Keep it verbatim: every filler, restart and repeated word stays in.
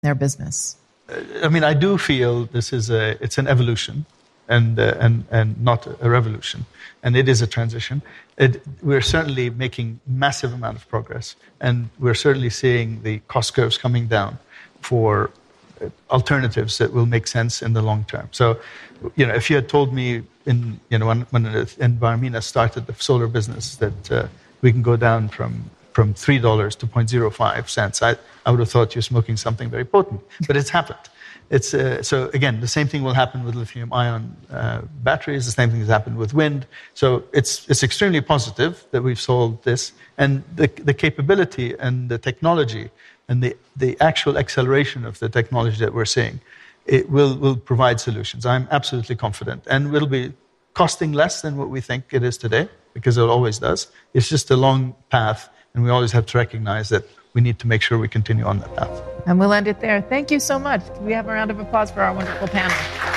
their business? I mean, I do feel this is a, it's an evolution and, uh, and, and not a revolution. And it is a transition. It, we're certainly making massive amount of progress. And we're certainly seeing the cost curves coming down for alternatives that will make sense in the long term. So, you know, if you had told me in, you know, when, when Environmina started the solar business that uh, we can go down from from three dollars to zero point zero five cents, I, I would have thought you're smoking something very potent. But it's happened. It's uh, so again, the same thing will happen with lithium-ion uh, batteries. The same thing has happened with wind. So it's it's extremely positive that we've solved this, and the the capability and the technology and the the actual acceleration of the technology that we're seeing, it will will provide solutions. I'm absolutely confident, and will be costing less than what we think it is today, because it always does. It's just a long path, and we always have to recognize that we need to make sure we continue on that path. And we'll end it there. Thank you so much. Can we have a round of applause for our wonderful panel?